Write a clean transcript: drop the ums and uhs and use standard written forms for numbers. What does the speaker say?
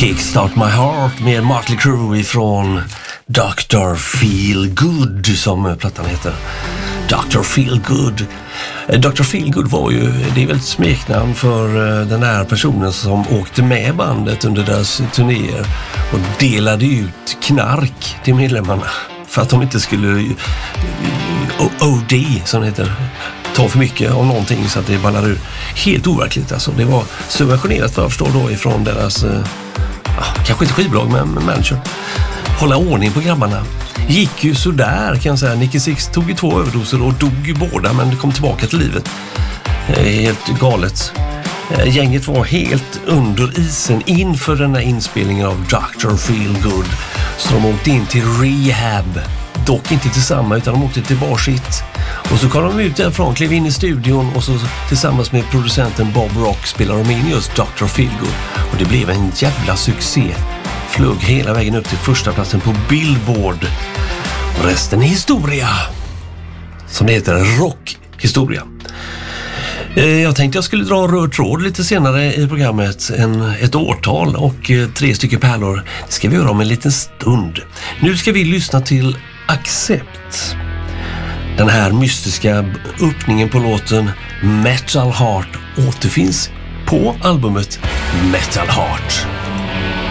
Kickstart My Heart med Mötley Crüe ifrån Dr. Feelgood som plattan heter. Dr. Feelgood. Dr. Feelgood var ju, det är väl ett smeknamn för den här personen som åkte med bandet under deras turnéer och delade ut knark till medlemmarna för att de inte skulle OD som det heter, ta för mycket av någonting så att det ballar ur. Helt overkligt alltså. Det var subventionerat vad jag förstår då ifrån deras kanske inte skivbolag men manager. Hålla ordning på grabbarna. Gick ju sådär kan jag säga. Nicky Six tog ju 2 överdoser och dog ju båda men kom tillbaka till livet. Helt galet. Gänget var helt under isen inför den här inspelningen av Dr. Feelgood. Så de åkte in till rehab. Dock inte tillsammans utan de åkte till varsitt. Och så kom de ut därifrån, klev in i studion och så tillsammans med producenten Bob Rock spelade de in just Dr. Feelgood. Och det blev en jävla succé. Flög hela vägen upp till första platsen på Billboard. Och resten är historia. Som det heter, rockhistoria. Jag tänkte jag skulle dra en röd tråd lite senare i programmet. Ett årtal och 3 stycken pärlor. Det ska vi göra om en liten stund. Nu ska vi lyssna till Accept. Den här mystiska öppningen på låten Metal Heart återfinns på albumet Metal Heart.